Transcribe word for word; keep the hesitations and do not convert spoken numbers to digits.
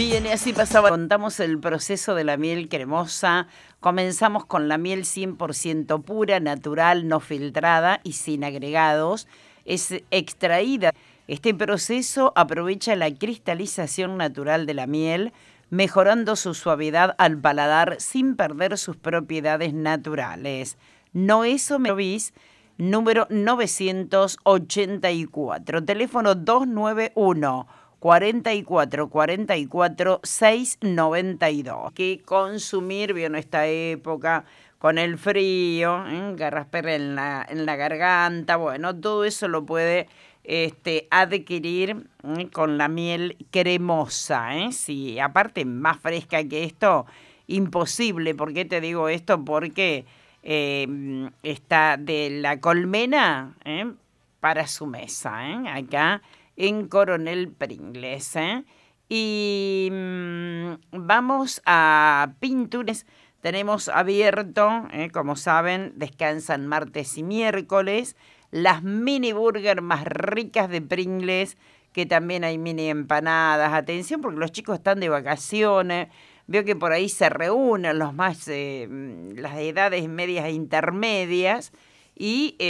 Bien, y así pasaba. Contamos el proceso de la miel cremosa. Comenzamos con la miel cien por ciento pura, natural, no filtrada y sin agregados. Es extraída. Este proceso aprovecha la cristalización natural de la miel, mejorando su suavidad al paladar sin perder sus propiedades naturales. Noeso Merovis, número novecientos ochenta y cuatro, teléfono dos nueve uno, cuarenta y cuatro, cuarenta y cuatro, seiscientos noventa y dos. Que consumir, bien, esta época con el frío, ¿eh? Garraspera en la, en la garganta, bueno, todo eso lo puede este, adquirir ¿eh? con la miel cremosa, ¿eh? Sí, aparte más fresca que esto, imposible. ¿Por qué te digo esto? Porque eh, está de la colmena ¿eh? para su mesa, ¿eh? Acá en Coronel Pringles, ¿eh? Y mmm, vamos a pinturas. Tenemos abierto, ¿eh? Como saben, descansan martes y miércoles. Las mini burger más ricas de Pringles, que también hay mini empanadas. Atención, porque los chicos están de vacaciones. Veo que por ahí se reúnen los más, eh, las edades medias e intermedias. Y